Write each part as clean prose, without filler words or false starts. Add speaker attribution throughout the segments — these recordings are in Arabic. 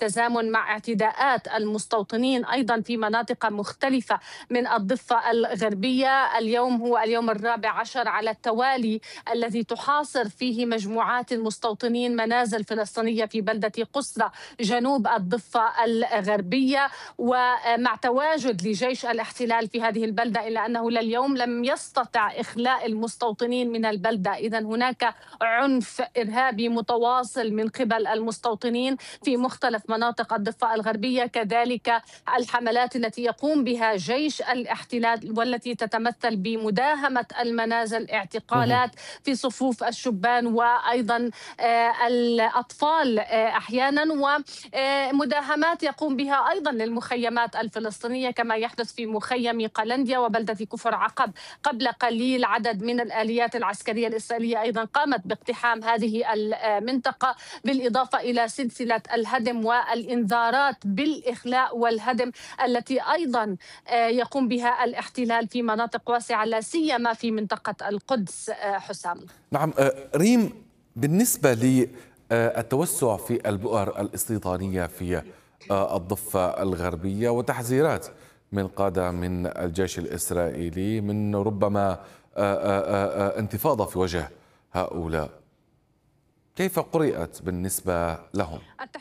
Speaker 1: بالتزامن مع اعتداءات المستوطنين أيضا في مناطق مختلفة من الضفة الغربية. اليوم هو اليوم الرابع عشر على التوالي الذي تحاصر فيه مجموعات المستوطنين منازل فلسطينية في بلدة قسرة جنوب الضفة الغربية، ومع تواجد لجيش الاحتلال في هذه البلدة، إلا أنه لليوم لم يستطع إخلاء المستوطنين من البلدة. إذن هناك عنف إرهابي متواصل من قبل المستوطنين في مختلف مناطق الضفة الغربية. كذلك الحملات التي يقوم بها جيش الاحتلال والتي تتمثل بمداهمة المنازل، اعتقالات في صفوف الشبان وأيضا الأطفال أحيانا، ومداهمات يقوم بها أيضا للمخيمات الفلسطينية كما يحدث في مخيم قلنديا وبلدة كفر عقب. قبل قليل عدد من الآليات العسكرية الإسرائيلية أيضا قامت باقتحام هذه المنطقة، بالإضافة إلى سلسلة الهدم والإنذارات بالإخلاء والهدم التي أيضا يقوم بها الاحتلال في مناطق واسعة لا سيما في منطقة القدس. حسام.
Speaker 2: نعم ريم، بالنسبة للتوسع في البؤر الاستيطانية في الضفة الغربية وتحذيرات من قادة من الجيش الإسرائيلي من ربما انتفاضة في وجه هؤلاء، كيف قرأت بالنسبة لهم؟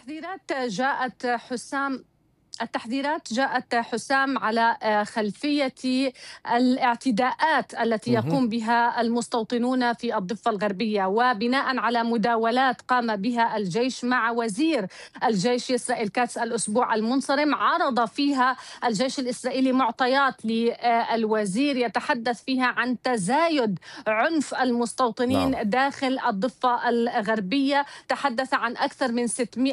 Speaker 1: التحذيرات جاءت حسام على خلفية الاعتداءات التي يقوم بها المستوطنون في الضفة الغربية، وبناء على مداولات قام بها الجيش مع وزير الجيش إسرائيل كاتس الأسبوع المنصرم، عرض فيها الجيش الإسرائيلي معطيات للوزير يتحدث فيها عن تزايد عنف المستوطنين داخل الضفة الغربية. تحدث عن أكثر من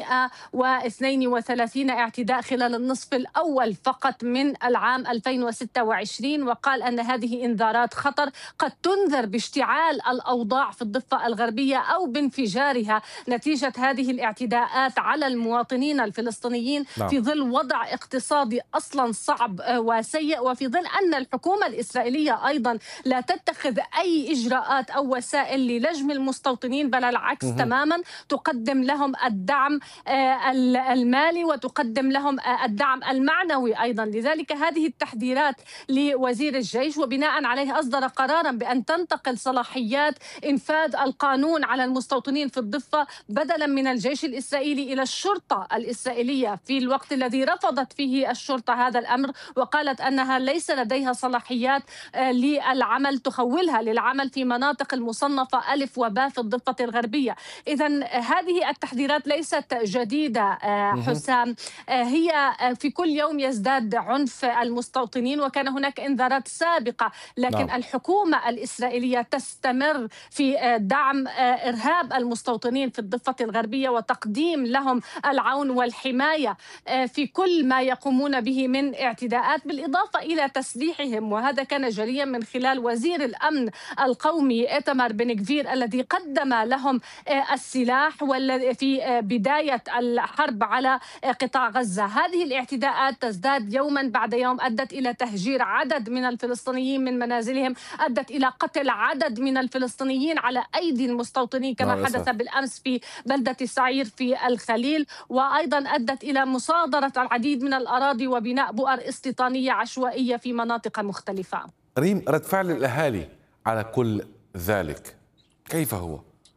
Speaker 1: 632 اعتداء خلال النصف الأول فقط من العام 2026، وقال أن هذه إنذارات خطر قد تنذر باشتعال الأوضاع في الضفة الغربية أو بانفجارها نتيجة هذه الاعتداءات على المواطنين الفلسطينيين في ظل وضع اقتصادي أصلا صعب وسيء، وفي ظل أن الحكومة الإسرائيلية أيضا لا تتخذ أي إجراءات أو وسائل للجم المستوطنين، بل العكس تماما، تقدم لهم الدعم المالي وتقدم لهم الدعم المعنوي أيضا. لذلك هذه التحذيرات لوزير الجيش، وبناء عليه أصدر قرارا بأن تنتقل صلاحيات إنفاذ القانون على المستوطنين في الضفة بدلا من الجيش الإسرائيلي إلى الشرطة الإسرائيلية، في الوقت الذي رفضت فيه الشرطة هذا الأمر وقالت أنها ليس لديها صلاحيات للعمل تخولها للعمل في مناطق المصنفة ألف وباء في الضفة الغربية. إذن هذه التحذيرات ليست جديدة حسام، هي في كل يوم يزداد عنف المستوطنين، وكان هناك انذارات سابقة، لكن الحكومة الإسرائيلية تستمر في دعم إرهاب المستوطنين في الضفة الغربية وتقديم لهم العون والحماية في كل ما يقومون به من اعتداءات، بالإضافة إلى تسليحهم. وهذا كان جليا من خلال وزير الأمن القومي إيتمار بن غفير الذي قدم لهم السلاح في بداية الحرب على قطاع غزة. هذه الاعتداءات تزداد يوما بعد يوم، أدت إلى تهجير عدد من الفلسطينيين من منازلهم، أدت إلى قتل عدد من الفلسطينيين على أيدي المستوطنين كما حدث بالأمس في بلدة سعير في الخليل، وأيضا أدت إلى مصادرة العديد من الأراضي وبناء بؤر استيطانية عشوائية في مناطق مختلفة.
Speaker 2: ريم، رد فعل الأهالي على كل ذلك كيف هو؟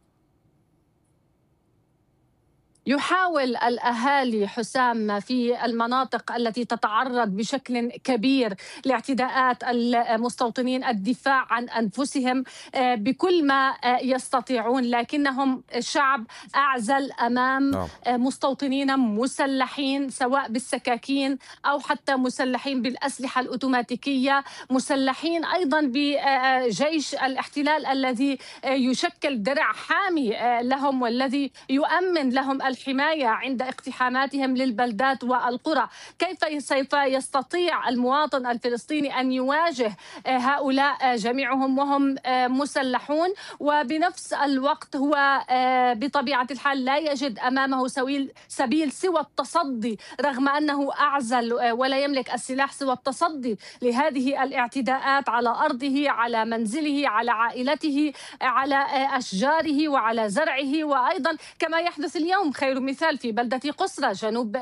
Speaker 1: يحاول الأهالي حسام في المناطق التي تتعرض بشكل كبير لاعتداءات المستوطنين الدفاع عن أنفسهم بكل ما يستطيعون، لكنهم شعب أعزل أمام مستوطنين مسلحين سواء بالسكاكين أو حتى مسلحين بالأسلحة الأوتوماتيكية، مسلحين أيضا بجيش الاحتلال الذي يشكل درع حامي لهم والذي يؤمن لهم الحماية عند اقتحاماتهم للبلدات والقرى. كيف سوف يستطيع المواطن الفلسطيني أن يواجه هؤلاء جميعهم وهم مسلحون، وبنفس الوقت هو بطبيعة الحال لا يجد أمامه سبيل سوى التصدي، رغم أنه أعزل ولا يملك السلاح، سوى التصدي لهذه الاعتداءات على أرضه، على منزله، على عائلته، على أشجاره وعلى زرعه. وأيضا كما يحدث اليوم خير مثال في بلدة قسرة جنوب